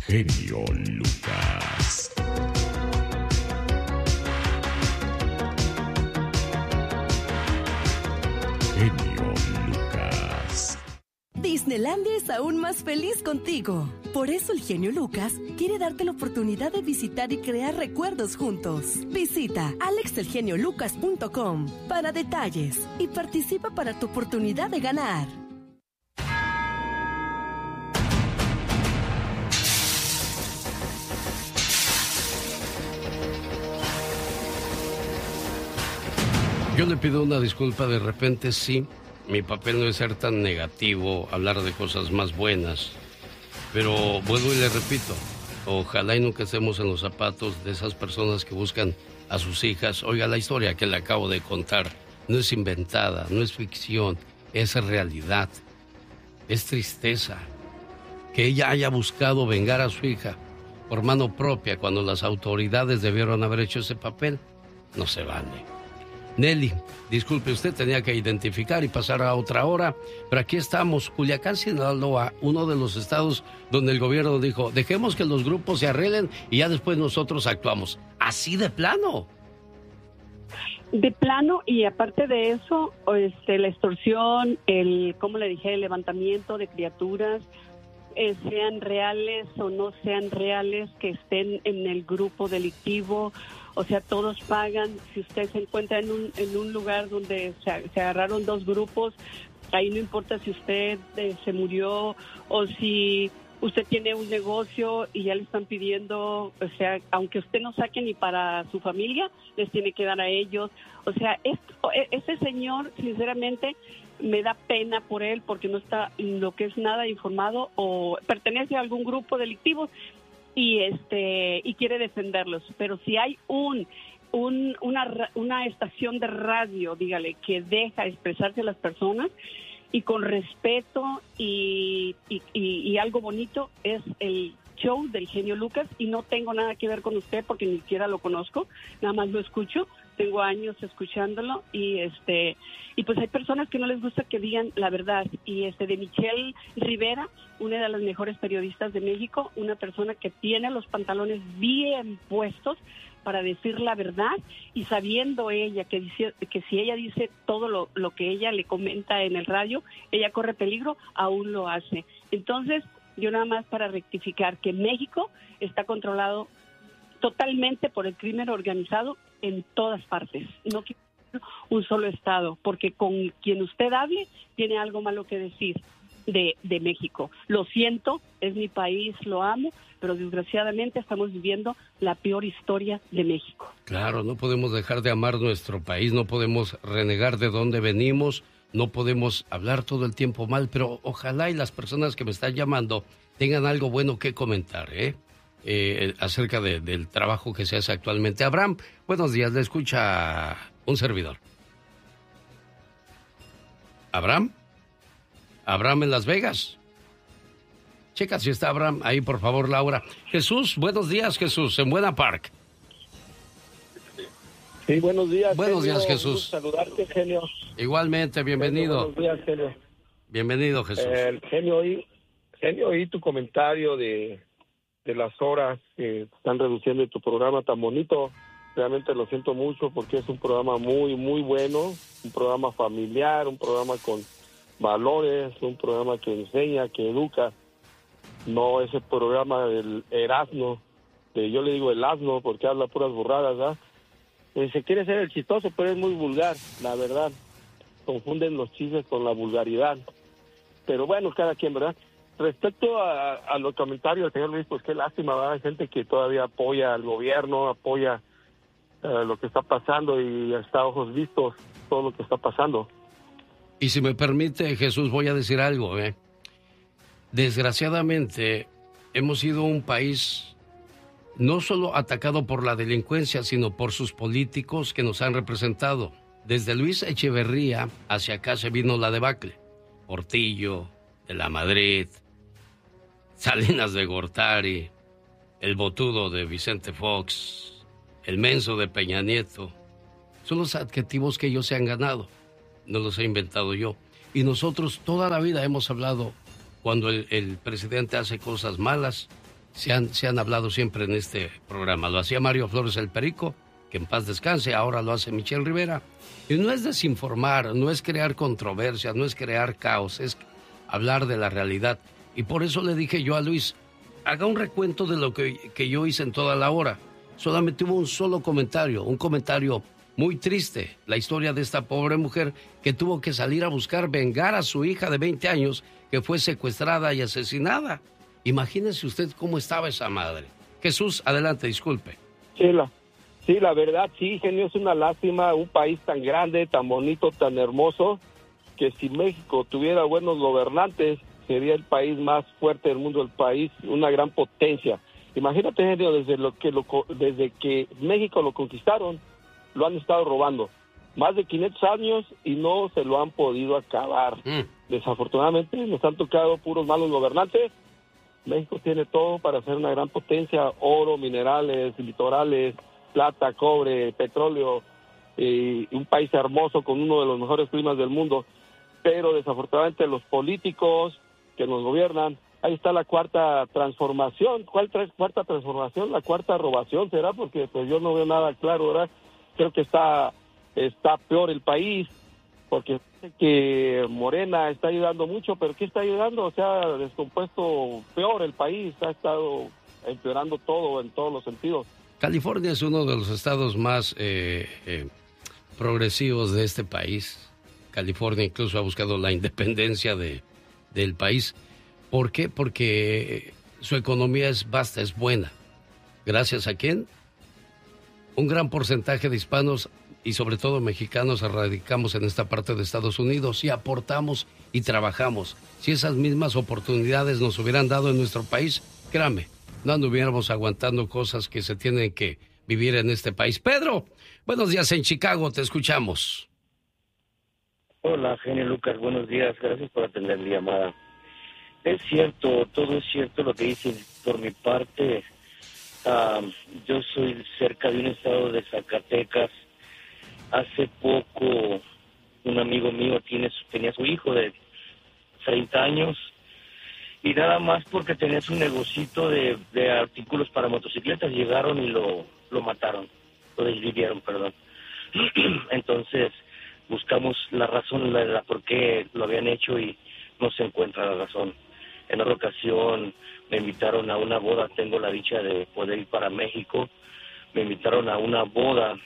Genio Lucas. Genio Lucas. Disneylandia es aún más feliz contigo. Por eso el genio Lucas quiere darte la oportunidad de visitar y crear recuerdos juntos. Visita alexelgeniolucas.com para detalles y participa para tu oportunidad de ganar. Yo le pido una disculpa, de repente sí, mi papel no es ser tan negativo, hablar de cosas más buenas, pero vuelvo y le repito, ojalá y nunca estemos en los zapatos de esas personas que buscan a sus hijas. Oiga, la historia que le acabo de contar no es inventada, no es ficción, es realidad, es tristeza. Que ella haya buscado vengar a su hija por mano propia cuando las autoridades debieron haber hecho ese papel, no se vale. Nelly, disculpe, usted tenía que identificar y pasar a otra hora, pero aquí estamos, Culiacán, Sinaloa, uno de los estados donde el gobierno dijo, dejemos que los grupos se arreglen y ya después nosotros actuamos. Así de plano. De plano, y aparte de eso, la extorsión, como le dije, el levantamiento de criaturas, sean reales o no sean reales, que estén en el grupo delictivo. O sea, todos pagan. Si usted se encuentra en un lugar donde se agarraron dos grupos, ahí no importa si usted se murió o si usted tiene un negocio y ya le están pidiendo, o sea, aunque usted no saque ni para su familia, les tiene que dar a ellos. O sea, ese señor, sinceramente, me da pena por él porque no está lo que es nada informado o pertenece a algún grupo delictivo y quiere defenderlos. Pero si hay una estación de radio, dígale, que deja expresarse a las personas y con respeto y algo bonito, es el show del genio Lucas, y no tengo nada que ver con usted porque ni siquiera lo conozco, nada más lo escucho, tengo años escuchándolo y pues hay personas que no les gusta que digan la verdad, y de Michelle Rivera, una de las mejores periodistas de México, una persona que tiene los pantalones bien puestos para decir la verdad, y sabiendo ella que si ella dice todo lo que ella le comenta en el radio, ella corre peligro, aún lo hace. Entonces, yo nada más para rectificar que México está controlado totalmente por el crimen organizado en todas partes, no un solo estado, porque con quien usted hable tiene algo malo que decir de México. Lo siento, es mi país, lo amo, pero desgraciadamente estamos viviendo la peor historia de México. Claro, no podemos dejar de amar nuestro país, no podemos renegar de dónde venimos, no podemos hablar todo el tiempo mal, pero ojalá y las personas que me están llamando tengan algo bueno que comentar, acerca del trabajo que se hace actualmente. Abraham, buenos días, le escucha un servidor. ¿Abraham? ¿Abraham en Las Vegas? Checa si está Abraham ahí, por favor, Laura. Jesús, buenos días, Jesús, en Buena Park. Sí, buenos días. Buenos genio. días, Jesús. Saludarte, genio. Igualmente, bienvenido. Buenos días, genio. Bienvenido, Jesús. Genio, oí tu comentario de las horas que están reduciendo en tu programa tan bonito. Realmente lo siento mucho porque es un programa muy, muy bueno, un programa familiar, un programa con valores, un programa que enseña, que educa. No ese programa del Erasmo, que yo le digo el asno porque habla puras burradas, ¿verdad? Se quiere ser el chistoso, pero es muy vulgar, la verdad. Confunden los chistes con la vulgaridad. Pero bueno, cada quien, ¿verdad? Respecto a los comentarios del señor Luis, pues qué lástima, ¿verdad? Hay gente que todavía apoya al gobierno, apoya lo que está pasando y está a ojos vistos todo lo que está pasando. Y si me permite, Jesús, voy a decir algo, Desgraciadamente, hemos sido un país no solo atacado por la delincuencia, sino por sus políticos que nos han representado. Desde Luis Echeverría hacia acá se vino la debacle. Portillo, de la Madrid, Salinas de Gortari, el botudo de Vicente Fox, el menso de Peña Nieto. Son los adjetivos que ellos se han ganado, no los he inventado yo. Y nosotros toda la vida hemos hablado, cuando el presidente hace cosas malas, se han hablado siempre en este programa. Lo hacía Mario Flores el Perico, que en paz descanse, ahora lo hace Michelle Rivera. Y no es desinformar, no es crear controversia, no es crear caos, es hablar de la realidad. Y por eso le dije yo a Luis, haga un recuento de lo que yo hice en toda la hora. Solamente hubo un solo comentario, un comentario muy triste, la historia de esta pobre mujer que tuvo que salir a buscar vengar a su hija de 20 años que fue secuestrada y asesinada. Imagínese usted cómo estaba esa madre. Jesús, adelante, disculpe. Sí, la verdad, sí, genio, es una lástima, un país tan grande, tan bonito, tan hermoso, que si México tuviera buenos gobernantes, sería el país más fuerte del mundo, el país, una gran potencia. Imagínate, genio, desde que México lo conquistaron, lo han estado robando. Más de 500 años y no se lo han podido acabar. Desafortunadamente, nos han tocado puros malos gobernantes. México tiene todo para ser una gran potencia, oro, minerales, litorales, plata, cobre, petróleo, un país hermoso con uno de los mejores climas del mundo, pero desafortunadamente los políticos que nos gobiernan, ahí está la cuarta transformación. ¿Cuál cuarta transformación? La cuarta robación, ¿será? Porque pues yo no veo nada claro, ¿verdad? Creo que está peor el país, porque sé que Morena está ayudando mucho, pero ¿qué está ayudando? O sea, descompuesto peor el país, ha estado empeorando todo en todos los sentidos. California es uno de los estados más progresivos de este país. California incluso ha buscado la independencia del país. ¿Por qué? Porque su economía es vasta, es buena. ¿Gracias a quién? Un gran porcentaje de hispanos y sobre todo mexicanos radicamos en esta parte de Estados Unidos y aportamos y trabajamos. Si esas mismas oportunidades nos hubieran dado en nuestro país, créame, no anduviéramos aguantando cosas que se tienen que vivir en este país. Pedro, buenos días en Chicago, te escuchamos. Hola, genio Lucas, buenos días, gracias por atender mi llamada. Es cierto, todo es cierto lo que dicen. Por mi parte, yo soy cerca de un estado de Zacatecas. Hace poco, un amigo mío tenía su hijo de 30 años y nada más porque tenía su negocito de artículos para motocicletas, llegaron y lo mataron, lo desvivieron, perdón. Entonces, buscamos la razón, la por qué lo habían hecho y no se encuentra la razón. En otra ocasión me invitaron a una boda, tengo la dicha de poder ir para México, me invitaron a una boda.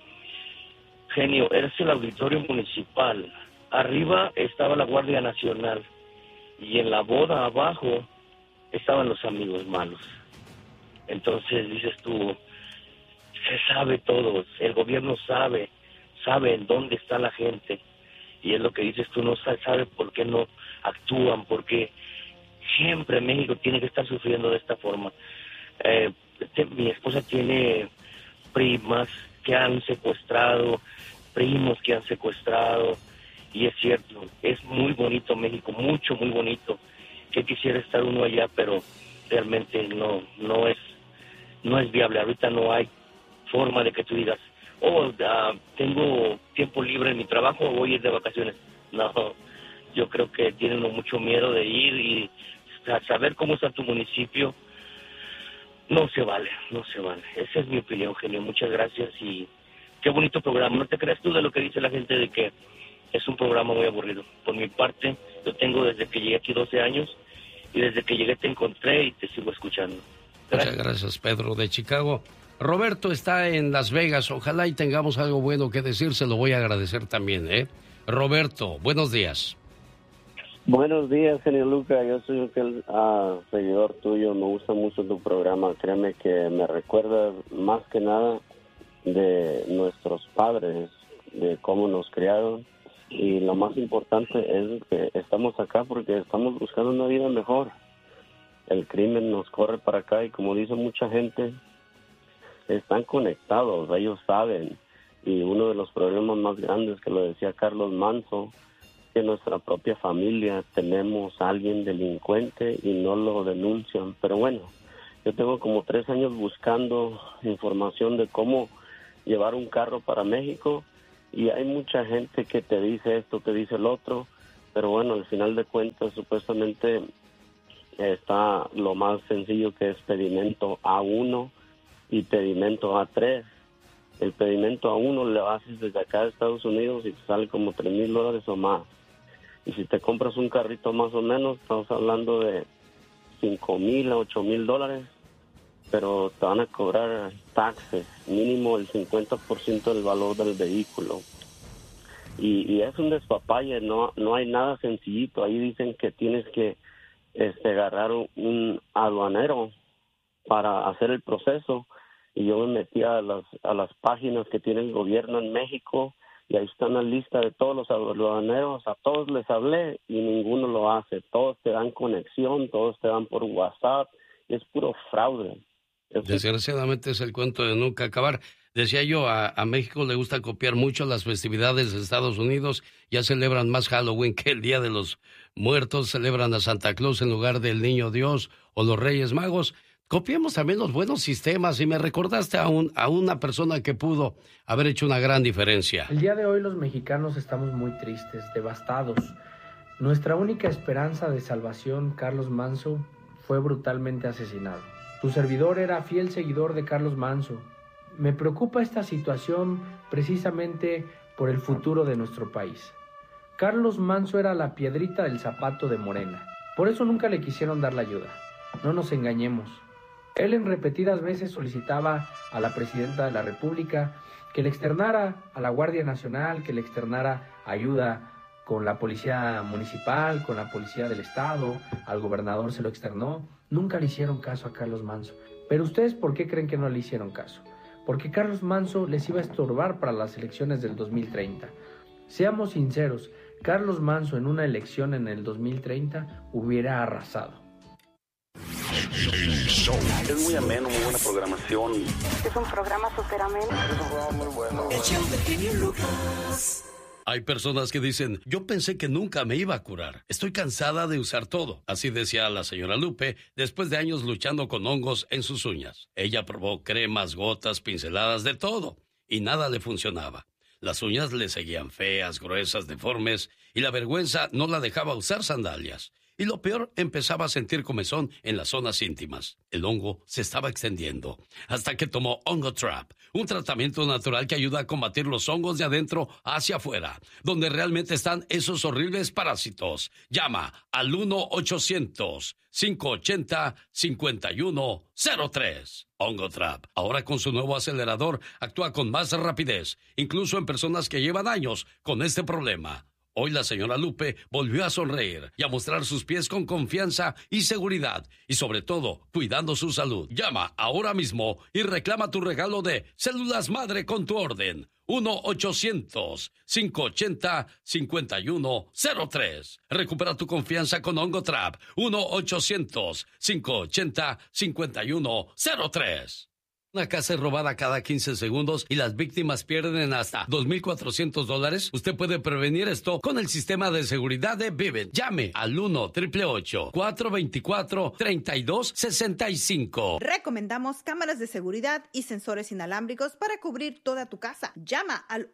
Genio, es el auditorio municipal, arriba estaba la Guardia Nacional y en la boda abajo estaban los amigos malos. Entonces dices tú, se sabe todo, el gobierno sabe en dónde está la gente y es lo que dices tú, no sabe por qué no actúan, porque siempre México tiene que estar sufriendo de esta forma. Mi esposa tiene primas que han secuestrado, primos que han secuestrado, y es cierto, es muy bonito México, mucho, muy bonito, que quisiera estar uno allá, pero realmente no es viable. Ahorita no hay forma de que tú digas, tengo tiempo libre en mi trabajo, voy a ir de vacaciones. No, yo creo que tienen mucho miedo de ir y saber cómo está tu municipio. No se vale. Esa es mi opinión, genio. Muchas gracias y qué bonito programa. No te creas tú de lo que dice la gente de que es un programa muy aburrido. Por mi parte, yo tengo desde que llegué aquí 12 años y desde que llegué te encontré y te sigo escuchando. Muchas gracias, Pedro, de Chicago. Roberto está en Las Vegas. Ojalá y tengamos algo bueno que decir. Se lo voy a agradecer también, ¿eh? Roberto, buenos días. Buenos días, genio Luca. Yo soy un fiel seguidor tuyo. Me gusta mucho tu programa. Créeme que me recuerda más que nada de nuestros padres, de cómo nos criaron. Y lo más importante es que estamos acá porque estamos buscando una vida mejor. El crimen nos corre para acá y como dice mucha gente, están conectados, ellos saben. Y uno de los problemas más grandes, que lo decía Carlos Manso, que en nuestra propia familia tenemos a alguien delincuente y no lo denuncian. Pero bueno, yo tengo como 3 años buscando información de cómo llevar un carro para México y hay mucha gente que te dice esto, te dice el otro, pero bueno, al final de cuentas supuestamente está lo más sencillo, que es pedimento A1 y pedimento A3. El pedimento A1 le haces desde acá de Estados Unidos y te sale como $3,000 o más. Y si te compras un carrito más o menos, estamos hablando de $5,000 a $8,000, pero te van a cobrar taxes, mínimo el 50% del valor del vehículo. Y es un despapalle, no hay nada sencillito. Ahí dicen que tienes que agarrar un aduanero para hacer el proceso, y yo me metí a las páginas que tiene el gobierno en México, y ahí está una lista de todos los aduaneros. A todos les hablé y ninguno lo hace. Todos te dan conexión, todos te dan por WhatsApp, es puro fraude. Desgraciadamente es el cuento de nunca acabar. Decía yo, a México le gusta copiar mucho las festividades de Estados Unidos. Ya celebran más Halloween que el Día de los Muertos, celebran a Santa Claus en lugar del Niño Dios o los Reyes Magos. Copiemos también los buenos sistemas, y me recordaste a una persona que pudo haber hecho una gran diferencia. El día de hoy los mexicanos estamos muy tristes, devastados. Nuestra única esperanza de salvación, Carlos Manzo, fue brutalmente asesinado. Su servidor era fiel seguidor de Carlos Manzo. Me preocupa esta situación precisamente por el futuro de nuestro país. Carlos Manzo era la piedrita del zapato de Morena. Por eso nunca le quisieron dar la ayuda. No nos engañemos. Él en repetidas veces solicitaba a la presidenta de la República que le externara a la Guardia Nacional, que le externara ayuda con la policía municipal, con la policía del estado. Al gobernador se lo externó. Nunca le hicieron caso a Carlos Manzo. Pero ustedes, ¿por qué creen que no le hicieron caso? Porque Carlos Manzo les iba a estorbar para las elecciones del 2030. Seamos sinceros, Carlos Manzo en una elección en el 2030 hubiera arrasado. Es muy ameno, muy buena programación. Es un programa súper ameno. Es un programa muy bueno. Hay personas que dicen, yo pensé que nunca me iba a curar. Estoy cansada de usar todo. Así decía la señora Lupe después de años luchando con hongos en sus uñas. Ella probó cremas, gotas, pinceladas, de todo, y nada le funcionaba. Las uñas le seguían feas, gruesas, deformes, y la vergüenza no la dejaba usar sandalias. Y lo peor, empezaba a sentir comezón en las zonas íntimas. El hongo se estaba extendiendo, hasta que tomó Ongotrap, un tratamiento natural que ayuda a combatir los hongos de adentro hacia afuera, donde realmente están esos horribles parásitos. Llama al 1-800-580-5103. Ongotrap, ahora con su nuevo acelerador, actúa con más rapidez, incluso en personas que llevan años con este problema. Hoy la señora Lupe volvió a sonreír y a mostrar sus pies con confianza y seguridad, y sobre todo, cuidando su salud. Llama ahora mismo y reclama tu regalo de células madre con tu orden. 1-800-580-5103. Recupera tu confianza con Ongotrap. 1-800-580-5103. Una casa es robada cada 15 segundos y las víctimas pierden hasta $2,400. Usted puede prevenir esto con el sistema de seguridad de Vivint. Llame al 1-888-424-3265. Recomendamos cámaras de seguridad y sensores inalámbricos para cubrir toda tu casa. Llama al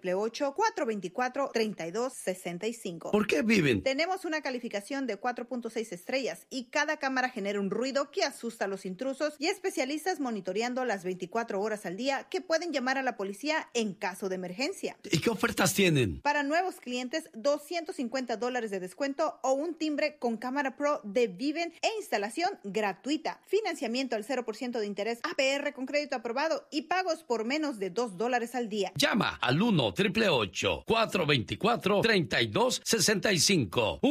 1-888-424-3265. ¿Por qué Vivint? Tenemos una calificación de 4.6 estrellas y cada cámara genera un ruido que asusta a los intrusos, y especialistas monitoreando las 24 horas al día que pueden llamar a la policía en caso de emergencia. ¿Y qué ofertas tienen? Para nuevos clientes, $250 de descuento o un timbre con cámara pro de Vivint e instalación gratuita. Financiamiento al 0% de interés, APR con crédito aprobado y pagos por menos de $2 al día. Llama al 1-888-424-3265.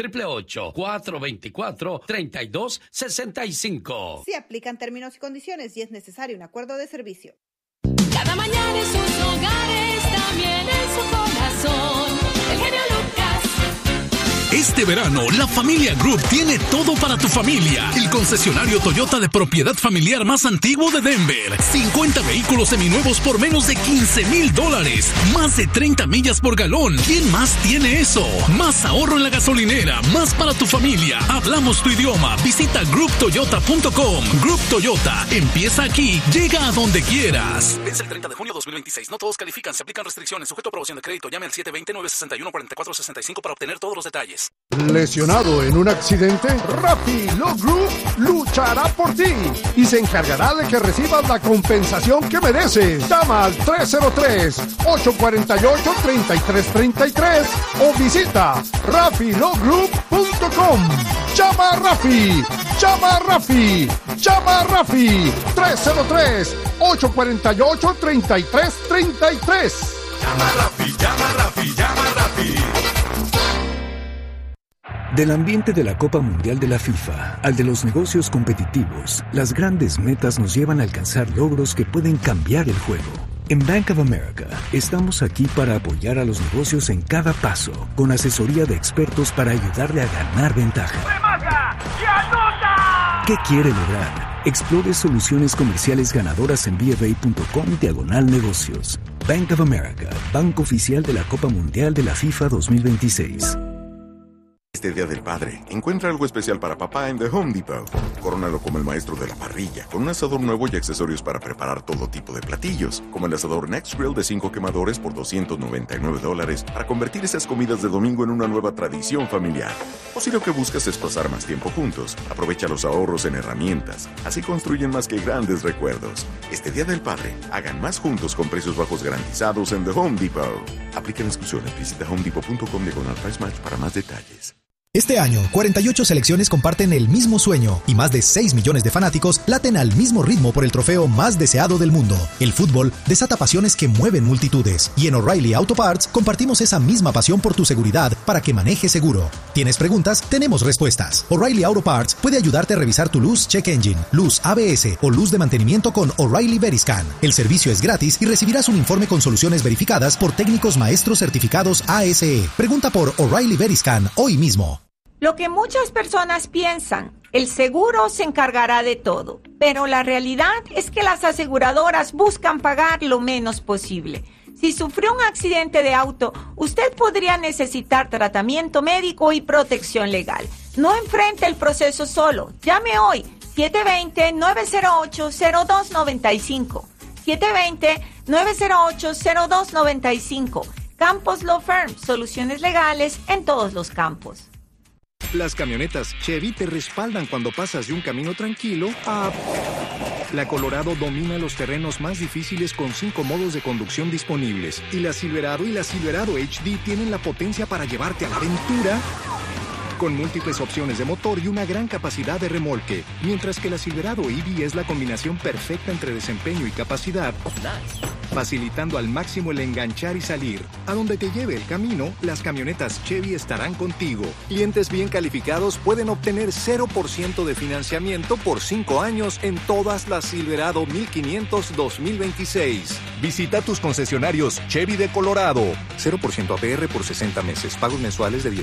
1-888-424-3265. Se aplican términos y condiciones y es necesario un acuerdo de servicio. Cada mañana en sus hogares, también en su corazón, el genio Lucas. Este verano, la Familia Group tiene todo para tu familia. El concesionario Toyota de propiedad familiar más antiguo de Denver. 50 vehículos seminuevos por menos de $15,000. Más de 30 millas por galón. ¿Quién más tiene eso? Más ahorro en la gasolinera. Más para tu familia. Hablamos tu idioma. Visita grouptoyota.com. Group Toyota. Empieza aquí. Llega a donde quieras. Vence el 30 de junio de 2026. No todos califican. Se aplican restricciones. Sujeto a aprobación de crédito. Llame al 720-961-4465 para obtener todos los detalles. detalles. ¿Lesionado en un accidente? Rafi Law Group luchará por ti y se encargará de que recibas la compensación que mereces. Llama al 303-848-3333 o visita rafilawgroup.com. Llama a Rafi, llama a Rafi, llama a Rafi. 303-848-3333. Llama a Rafi, llama a Rafi, llama a Rafi. Del ambiente de la Copa Mundial de la FIFA al de los negocios competitivos, las grandes metas nos llevan a alcanzar logros que pueden cambiar el juego. En Bank of America estamos aquí para apoyar a los negocios en cada paso, con asesoría de expertos para ayudarle a ganar ventaja. ¿Qué quiere lograr? Explore soluciones comerciales ganadoras en bfa.com/negocios. Bank of America, banco oficial de la Copa Mundial de la FIFA 2026. Este Día del Padre, encuentra algo especial para papá en The Home Depot. Córonalo como el maestro de la parrilla, con un asador nuevo y accesorios para preparar todo tipo de platillos, como el asador Next Grill de 5 quemadores por $299 para convertir esas comidas de domingo en una nueva tradición familiar. O si lo que buscas es pasar más tiempo juntos, aprovecha los ahorros en herramientas. Así construyen más que grandes recuerdos. Este Día del Padre, hagan más juntos con precios bajos garantizados en The Home Depot. Aplican exclusiones. Visita homedepot.com/price match para más detalles. Este año, 48 selecciones comparten el mismo sueño y más de 6 millones de fanáticos laten al mismo ritmo por el trofeo más deseado del mundo. El fútbol desata pasiones que mueven multitudes y en O'Reilly Auto Parts compartimos esa misma pasión por tu seguridad para que manejes seguro. ¿Tienes preguntas? Tenemos respuestas. O'Reilly Auto Parts puede ayudarte a revisar tu luz check engine, luz ABS o luz de mantenimiento con O'Reilly Veriscan. El servicio es gratis y recibirás un informe con soluciones verificadas por técnicos maestros certificados ASE. Pregunta por O'Reilly Veriscan hoy mismo. Lo que muchas personas piensan, el seguro se encargará de todo, pero la realidad es que las aseguradoras buscan pagar lo menos posible. Si sufrió un accidente de auto, usted podría necesitar tratamiento médico y protección legal. No enfrente el proceso solo. Llame hoy, 720-908-0295. 720-908-0295. Campos Law Firm, soluciones legales en todos los campos. Las camionetas Chevy te respaldan cuando pasas de un camino tranquilo a... La Colorado domina los terrenos más difíciles con 5 modos de conducción disponibles. Y la Silverado y la Silverado HD tienen la potencia para llevarte a la aventura con múltiples opciones de motor y una gran capacidad de remolque. Mientras que la Silverado EV es la combinación perfecta entre desempeño y capacidad, facilitando al máximo el enganchar y salir. A donde te lleve el camino, las camionetas Chevy estarán contigo. Clientes bien calificados pueden obtener 0% de financiamiento por 5 años en todas las Silverado 1500 2026. Visita tus concesionarios Chevy de Colorado. 0% APR por 60 meses. Pagos mensuales de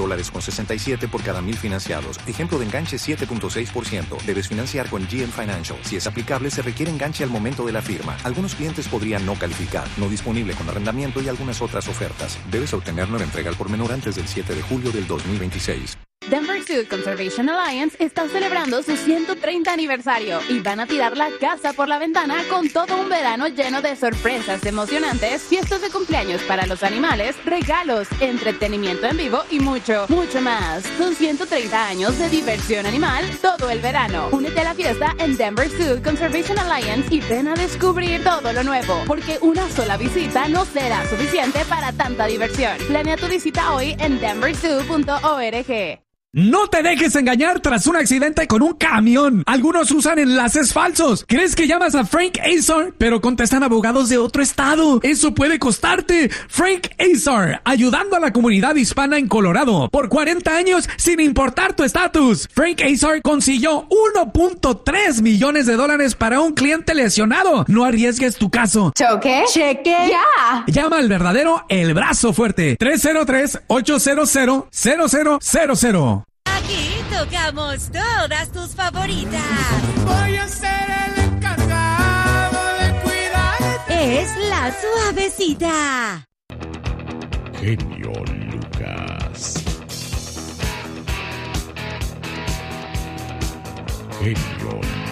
$16.67 por cada 1,000 financiados. Ejemplo de enganche 7.6%. Debes financiar con GM Financial. Si es aplicable, se requiere enganche al momento de la firma. Algunos clientes podrían no calificar. No disponible con arrendamiento y algunas otras ofertas. Debes obtener nueva entrega al por menor antes del 7 de julio del 2026. Denver Zoo Conservation Alliance está celebrando su 130 aniversario y van a tirar la casa por la ventana con todo un verano lleno de sorpresas emocionantes, fiestas de cumpleaños para los animales, regalos, entretenimiento en vivo y mucho, mucho más. Son 130 años de diversión animal todo el verano. Únete a la fiesta en Denver Zoo Conservation Alliance y ven a descubrir todo lo nuevo, porque una sola visita no será suficiente para tanta diversión. Planea tu visita hoy en denverzoo.org. No te dejes engañar tras un accidente con un camión. Algunos usan enlaces falsos. ¿Crees que llamas a Frank Azar? Pero contestan abogados de otro estado. Eso puede costarte. Frank Azar, ayudando a la comunidad hispana en Colorado por 40 años sin importar tu estatus. Frank Azar consiguió $1.3 millones para un cliente lesionado. No arriesgues tu caso. ¿Choque? ¿Cheque? ¡Ya! Llama al verdadero El Brazo Fuerte. 303-800-0000. Aquí tocamos todas tus favoritas. Voy a ser el encargado de cuidar. Es la suavecita. Genio Lucas. Genio Lucas.